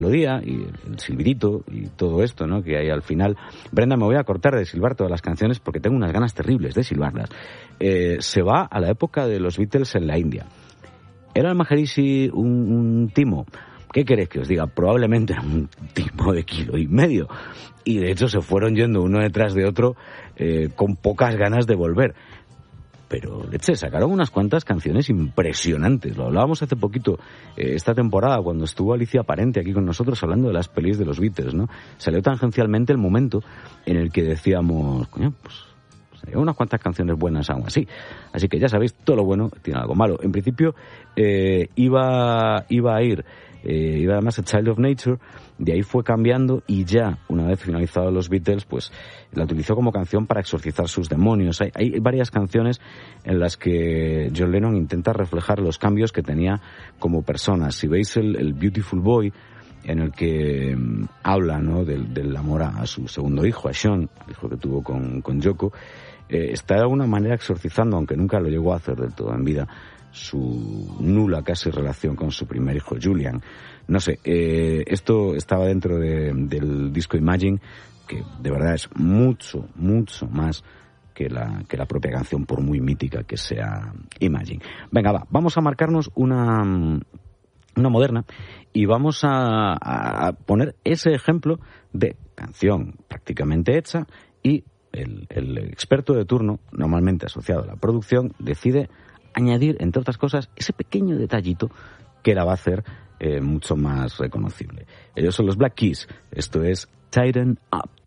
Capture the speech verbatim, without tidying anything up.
melodía y el silbidito y todo esto, ¿no?, que hay al final. Brenda, me voy a cortar de silbar todas las canciones porque tengo unas ganas terribles de silbarlas. Eh, se va a la época de los Beatles en la India. ¿Era el Maharishi un, un timo? ¿Qué queréis que os diga? Probablemente era un timo de kilo y medio. Y de hecho se fueron yendo uno detrás de otro eh, con pocas ganas de volver. Pero, leche, sacaron unas cuantas canciones impresionantes. Lo hablábamos hace poquito, eh, esta temporada, cuando estuvo Alicia Parente aquí con nosotros hablando de las pelis de los Beatles, ¿no? Salió tangencialmente el momento en el que decíamos, coño, pues, pues hay unas cuantas canciones buenas aún así. Así que ya sabéis, todo lo bueno tiene algo malo. En principio, eh, iba, iba a ir, eh, iba además a Child of Nature, de ahí fue cambiando y ya, una vez finalizados los Beatles, pues la utilizó como canción para exorcizar sus demonios. Hay, hay varias canciones en las que John Lennon intenta reflejar los cambios que tenía como persona. Si veis el, el Beautiful Boy, en el que um, habla, ¿no?, del, del amor a, a su segundo hijo, a Sean, el hijo que tuvo con, con Yoko, eh, está de alguna manera exorcizando, aunque nunca lo llegó a hacer del todo en vida, su nula casi relación con su primer hijo, Julian. No sé, eh, esto estaba dentro de, del disco Imagine, que de verdad es mucho, mucho más que la, que la propia canción, por muy mítica que sea Imagine. Venga, va, vamos a marcarnos una, una moderna y vamos a, a poner ese ejemplo de canción prácticamente hecha y el, el experto de turno, normalmente asociado a la producción, decide añadir, entre otras cosas, ese pequeño detallito que la va a hacer eh, mucho más reconocible. Ellos son los Black Keys. Esto es Tighten Up.